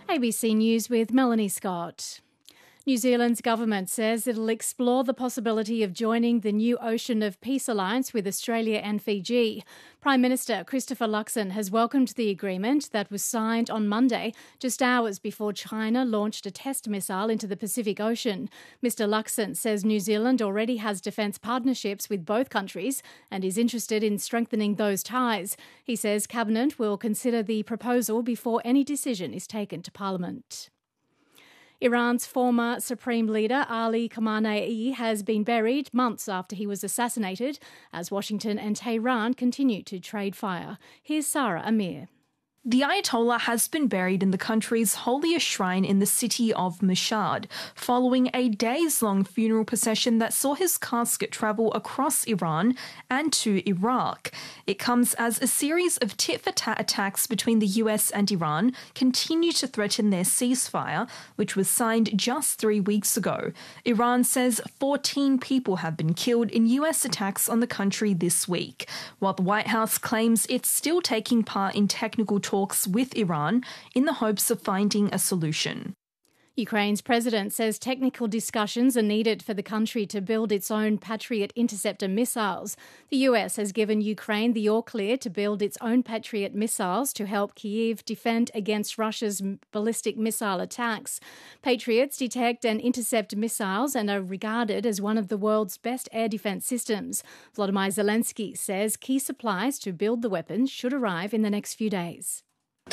ABC News with Melanie Scott. New Zealand's government says it'll explore the possibility of joining the New Ocean of Peace Alliance with Australia and Fiji. Prime Minister Christopher Luxon has welcomed the agreement that was signed on Monday, just hours before China launched a test missile into the Pacific Ocean. Mr Luxon says New Zealand already has defence partnerships with both countries and is interested in strengthening those ties. He says Cabinet will consider the proposal before any decision is taken to Parliament. Iran's former Supreme Leader Ali Khamenei has been buried months after he was assassinated as Washington and Tehran continue to trade fire. Here's Sarah Amir. The Ayatollah has been buried in the country's holiest shrine in the city of Mashhad, following a days-long funeral procession that saw his casket travel across Iran and to Iraq. It comes as a series of tit-for-tat attacks between the US and Iran continue to threaten their ceasefire, which was signed just 3 weeks ago. Iran says 14 people have been killed in US attacks on the country this week, while the White House claims it's still taking part in technical talks with Iran in the hopes of finding a solution. Ukraine's president says technical discussions are needed for the country to build its own Patriot interceptor missiles. The US has given Ukraine the all-clear to build its own Patriot missiles to help Kyiv defend against Russia's ballistic missile attacks. Patriots detect and intercept missiles and are regarded as one of the world's best air defense systems. Volodymyr Zelensky says key supplies to build the weapons should arrive in the next few days.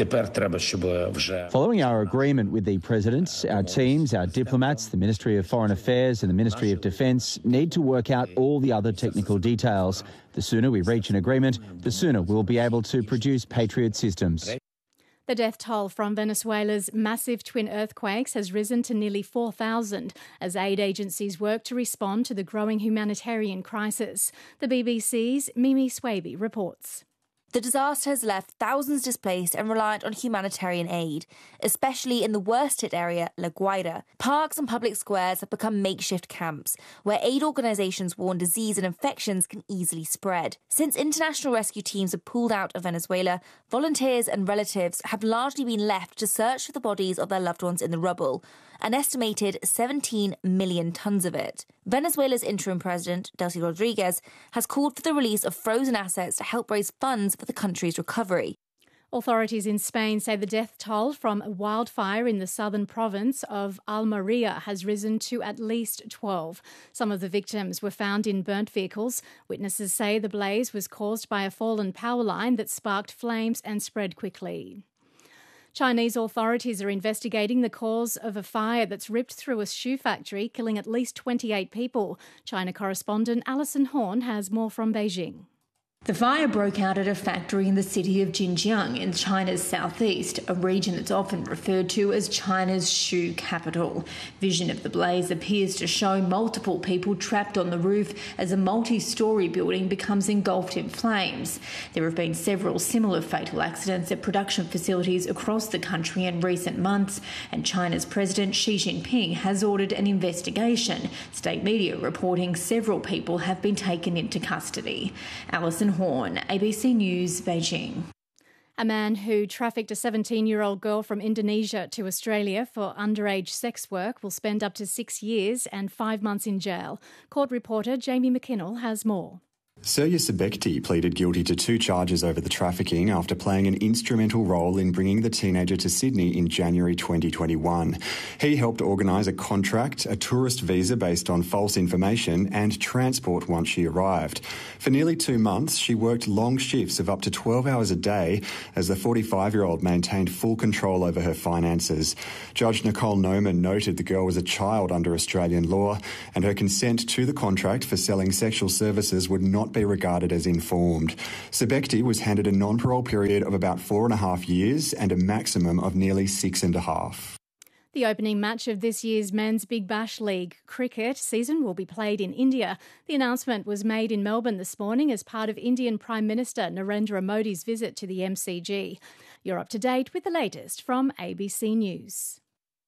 Following our agreement with the President, our teams, our diplomats, the Ministry of Foreign Affairs and the Ministry of Defence need to work out all the other technical details. The sooner we reach an agreement, the sooner we'll be able to produce Patriot systems. The death toll from Venezuela's massive twin earthquakes has risen to nearly 4,000 as aid agencies work to respond to the growing humanitarian crisis. The BBC's Mimi Swaby reports. The disaster has left thousands displaced and reliant on humanitarian aid, especially in the worst-hit area, La Guaira. Parks and public squares have become makeshift camps, where aid organisations warn disease and infections can easily spread. Since international rescue teams have pulled out of Venezuela, volunteers and relatives have largely been left to search for the bodies of their loved ones in the rubble, an estimated 17 million tonnes of it. Venezuela's interim president, Delcy Rodriguez, has called for the release of frozen assets to help raise funds for the country's recovery. Authorities in Spain say the death toll from a wildfire in the southern province of Almeria has risen to at least 12. Some of the victims were found in burnt vehicles. Witnesses say the blaze was caused by a fallen power line that sparked flames and spread quickly. Chinese authorities are investigating the cause of a fire that's ripped through a shoe factory, killing at least 28 people. China correspondent Alison Horn has more from Beijing. The fire broke out at a factory in the city of Xinjiang in China's southeast, a region that's often referred to as China's shoe capital. Vision of the blaze appears to show multiple people trapped on the roof as a multi-storey building becomes engulfed in flames. There have been several similar fatal accidents at production facilities across the country in recent months, and China's President Xi Jinping has ordered an investigation. State media reporting several people have been taken into custody. Alison Horn, ABC News, Beijing. A man who trafficked a 17-year-old girl from Indonesia to Australia for underage sex work will spend up to 6 years and 5 months in jail. Court reporter Jamie McKinnell has more. Surya Sebekti pleaded guilty to 2 charges over the trafficking after playing an instrumental role in bringing the teenager to Sydney in January 2021. He helped organise a contract, a tourist visa based on false information, and transport once she arrived. For nearly 2 months, she worked long shifts of up to 12 hours a day as the 45-year-old maintained full control over her finances. Judge Nicole Noman noted the girl was a child under Australian law, and her consent to the contract for selling sexual services would not be regarded as informed. Sebekti was handed a non-parole period of about 4.5 years and a maximum of nearly 6.5. The opening match of this year's Men's Big Bash League cricket season will be played in India. The announcement was made in Melbourne this morning as part of Indian Prime Minister Narendra Modi's visit to the MCG. You're up to date with the latest from ABC News.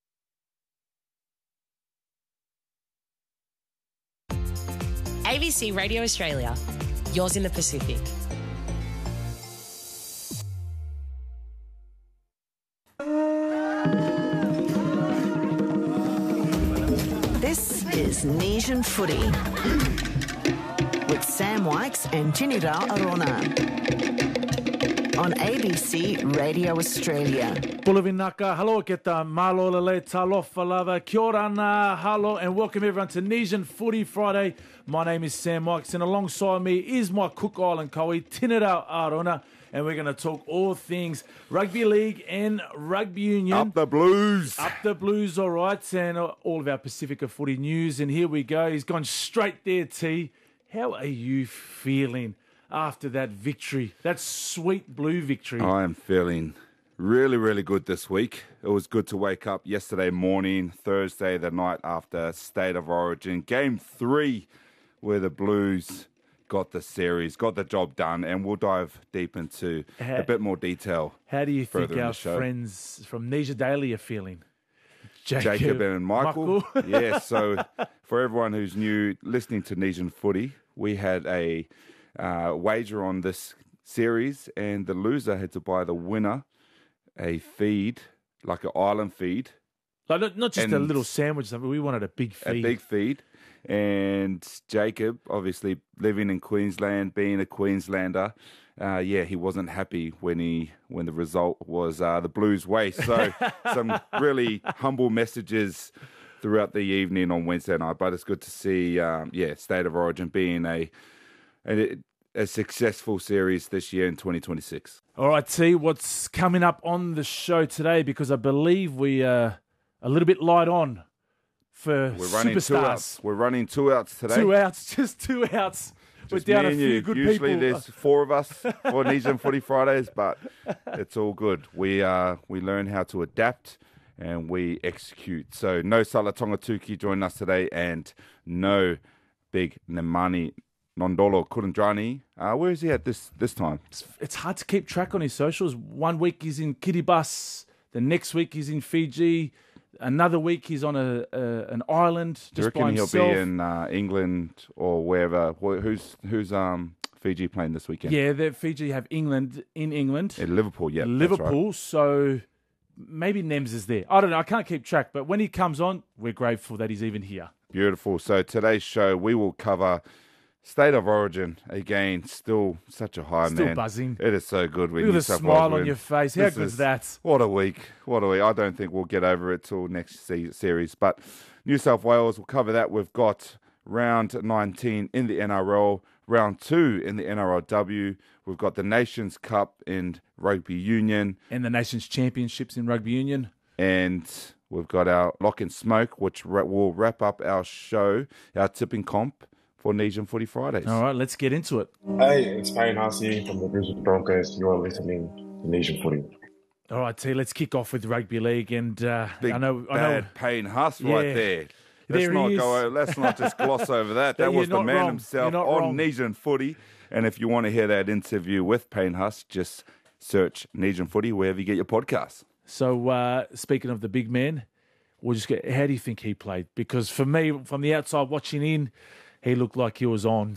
ABC Radio Australia, yours in the Pacific. This is Nesian Footy with Sam Wykes and Tinira Arona on ABC Radio Australia. Pulavinaka, hello, keta malola le talofa lava, kia ora ana, hello, and welcome everyone to Nesian Footy Friday. My name is Sam Wykes, and alongside me is my Cook Island Koei, Tinira Arona, and we're going to talk all things rugby league and rugby union. Up the Blues. Up the Blues, all right, and all of our Pacifica footy news. And here we go. He's gone straight there, T. How are you feeling after that victory, that sweet blue victory? I am feeling really, really good this week. It was good to wake up yesterday morning, Thursday, the night after State of Origin. Game 3, where the Blues got the series, got the job done, and we'll dive deep into a bit more detail. How do you think further in our the show. friends from Nesia Daily are feeling? Jacob and Michael. Yeah, so for everyone who's new listening to Nesian Footy, we had a wager on this series, and the loser had to buy the winner a feed, like an island feed. Like not just a little sandwich, we wanted a big feed. A big feed. And Jacob, obviously living in Queensland, being a Queenslander, he wasn't happy when the result was the Blues' way. So some really humble messages throughout the evening on Wednesday night. But it's good to see, State of Origin being a successful series this year in 2026. All right, T, what's coming up on the show today? Because I believe we are a little bit light on for superstars. We're running 2 outs today. 2 outs, just 2 outs. We're down a few good people. Usually there's 4 of us for Nesian Footy Fridays, but it's all good. We learn how to adapt and we execute. So no Sala Tongatuki joining us today, and no big Nemani Nondolo Kurandrani. Where is he at this time? It's hard to keep track on his socials. 1 week he's in Kiribati, the next week he's in Fiji, another week he's on an island just by himself. He'll be in England or wherever? Who's Fiji playing this weekend? Yeah, Fiji have England in England. In Liverpool, yeah. Liverpool, right. So maybe Nems is there. I don't know. I can't keep track. But when he comes on, we're grateful that he's even here. Beautiful. So today's show, we will cover State of Origin. Again, still such a high, still man. Buzzing. It is so good. Look at the smile on your face. How good's that? What a week. I don't think we'll get over it till next series. But New South Wales, we'll cover that. We've got round 19 in the NRL, round 2 in the NRLW. We've got the Nations Cup in Rugby Union. And the Nations Championships in Rugby Union. And we've got our Lock and Smoke, which will wrap up our show, our tipping comp for Nesian Footy Fridays. All right, let's get into it. Hey, it's Payne Hussey from the Brisbane Broncos. You are listening to Nesian Footy. All right, T, let's kick off with Rugby League. And I know Payne Huss right there. Let's not just gloss over that. That was the man himself on Nesian Footy. And if you want to hear that interview with Payne Huss, just search Nesian Footy wherever you get your podcasts. So speaking of the big man, how do you think he played? Because for me, from the outside watching in, he looked like he was on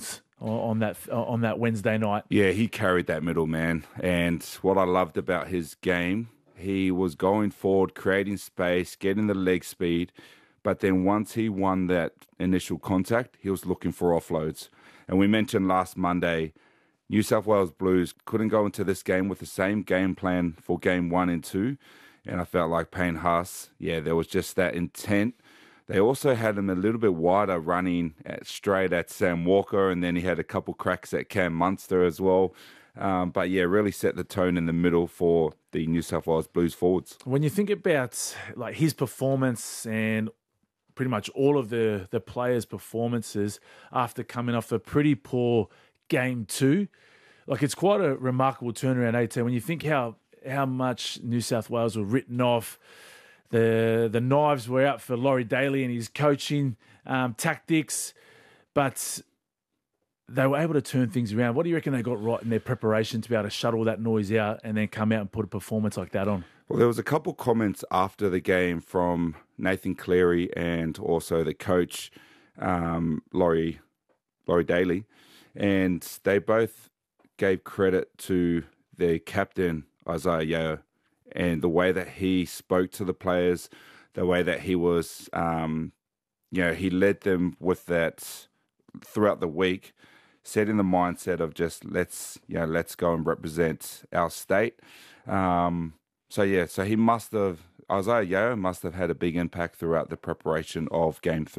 that Wednesday night. Yeah, he carried that middle, man. And what I loved about his game, he was going forward, creating space, getting the leg speed. But then once he won that initial contact, he was looking for offloads. And we mentioned last Monday, New South Wales Blues couldn't go into this game with the same game plan for game 1 and 2. And I felt like Payne Haas, there was just that intent. They also had him a little bit wider, running straight at Sam Walker, and then he had a couple cracks at Cam Munster as well. But really set the tone in the middle for the New South Wales Blues forwards. When you think about like his performance and pretty much all of the players' performances after coming off a pretty poor game 2, like it's quite a remarkable turnaround, 18. When you think how much New South Wales were written off. The knives were out for Laurie Daly and his coaching tactics, but they were able to turn things around. What do you reckon they got right in their preparation to be able to shut all that noise out and then come out and put a performance like that on? Well, there was a couple comments after the game from Nathan Cleary and also the coach, Laurie Daly, and they both gave credit to their captain, Isaiah Yeo, and the way that he spoke to the players, the way that he was he led them with that throughout the week, setting the mindset of just let's go and represent our state. So he Isaiah Yeo must have had a big impact throughout the preparation of Game 3.